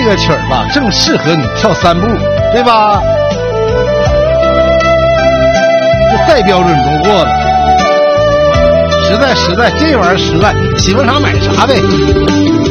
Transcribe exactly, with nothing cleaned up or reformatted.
个曲儿吧，正适合你跳三步，对吧？这再标准不过了。实在实在，这玩意儿实在，喜欢啥买啥呗。